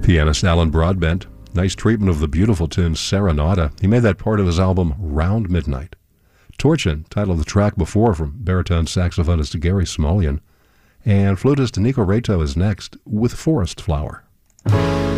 Pianist Alan Broadbent, nice treatment of the beautiful tune Serenata. He made that part of his album Round Midnight. Torchin, title of the track before, from baritone saxophonist Gary Smolian. And flutist Nico Reto is next with Forest Flower.